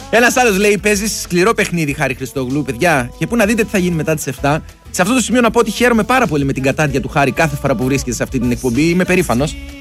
Ένας άλλος λέει: παίζει σκληρό παιχνίδι, Χάρη Χριστόγλου, παιδιά. Και πού να δείτε τι θα γίνει μετά τις 7. Σε αυτό το σημείο να πω ότι χαίρομαι πάρα πολύ με την κατάδια του Χάρη κάθε φορά που βρίσκεται σε αυτή την εκπομπή. Είμαι περήφανος.